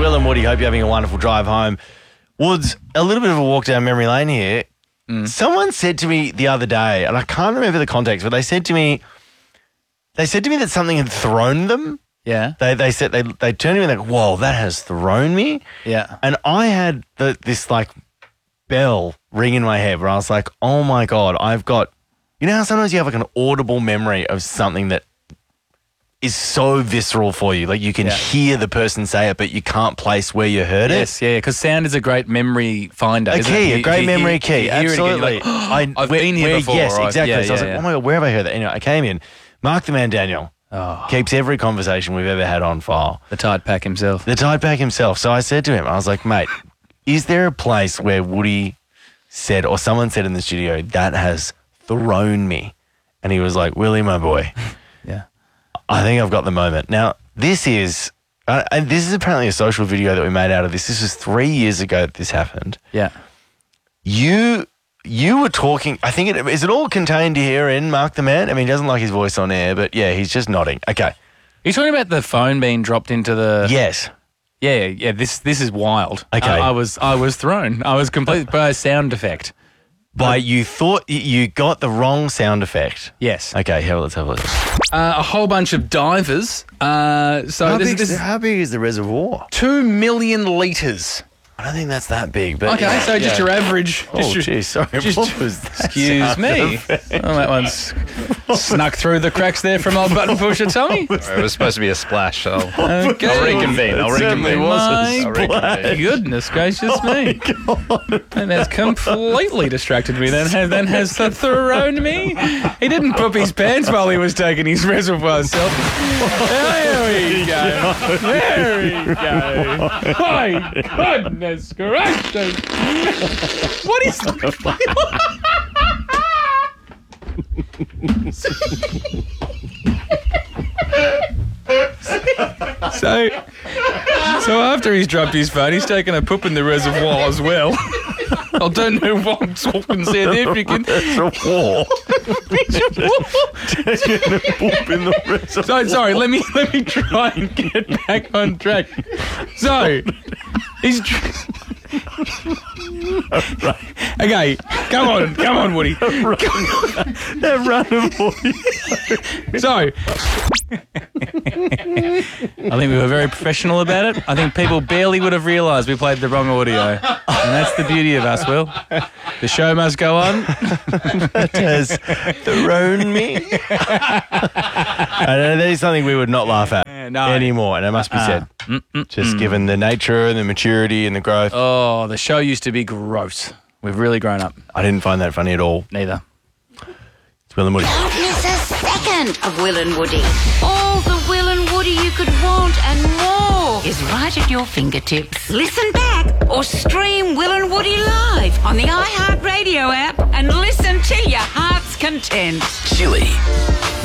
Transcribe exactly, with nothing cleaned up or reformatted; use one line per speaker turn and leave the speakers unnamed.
Will and Woody. Hope you're having a wonderful drive home. Woods, a little bit of a walk down memory lane here. Mm. Someone said to me the other day, and I can't remember the context, but they said to me, they said to me that something had thrown them.
Yeah.
They they said they they turned to me like, whoa, that has thrown me.
Yeah.
And I had the, this like bell ring in my head where I was like, oh my God, I've got, you know how sometimes you have like an audible memory of something that is so visceral for you. Like you can
yeah.
hear the person say it, but you can't place where you heard
yes,
it.
Yes, yeah, because sound is a great memory finder.
A
isn't
key,
it?
a great
you,
memory
you,
key.
You
Absolutely.
Like, oh, I, I've
where,
been here
where,
before.
Yes,
right?
exactly.
Yeah,
so I was
yeah,
like,
yeah.
oh my God, where have I heard that? Anyway, I came in. Mark the Man Daniel
oh.
keeps every conversation we've ever had on file.
The Tide Pack himself.
The Tide Pack himself. So I said to him, I was like, mate, is there a place where Woody said, or someone said in the studio, that has thrown me? And he was like, Willie, my boy.
yeah.
I think I've got the moment. Now, this is, uh, and this is apparently a social video that we made out of this. This was three years ago that this happened.
Yeah.
You you were talking, I think, it, is it all contained here in Mark the Man? I mean, he doesn't like his voice on air, but yeah, he's just nodding. Okay.
Are you talking about the phone being dropped into the...
Yes.
Yeah, yeah, this this is wild.
Okay.
I, I was I was thrown. I was completely by a sound effect.
But you thought you got the wrong sound effect.
Yes.
Okay, here, let's have a look.
Uh, a whole bunch of divers. Uh, so
How,
this,
big,
this is
how big is the reservoir?
two million litres.
I don't think that's that big. But
Okay,
yeah,
so just
yeah.
your average.
Oh,
Just your,
geez, sorry.
just-
What was that
excuse
sound
me.
effect?
Oh, that one's snuck through the cracks there from old button pusher Tommy.
It was supposed to be a splash, so I'll,
Okay.
I'll reconvene. I'll
It certainly
reconvene.
was a
My
I'll reconvene.
goodness gracious me. And that's completely distracted me. Then has, then has thrown me. He didn't poop his pants while he was taking his reservoir self. There we go. There we go. My goodness gracious. What is So, so after he's dropped his phone, he's taken a poop in the reservoir as well. I don't know what I'm talking South African.
That's a war. Taking a poop in the reservoir.
So sorry, let me let me try and get back on track. So he's tr- okay. Come on, come on, Woody.
They're running for you.
So I think we were very professional about it. I think people barely would have realised we played the wrong audio, and that's the beauty of us, Will. The show must go on.
That has thrown me. I know that is something we would not laugh at
Yeah, no.
anymore, and it must be said.
Mm-mm.
Just given the nature and the maturity and the growth.
Oh, the show used to be gross. We've really grown up.
I didn't find that funny at all.
Neither.
It's Will and Woody.
Don't miss a second of Will and Woody. All the Will and Woody you could want and more is right at your fingertips. Listen back or stream Will and Woody live on the iHeartRadio app and listen to your heart's content.
Chili.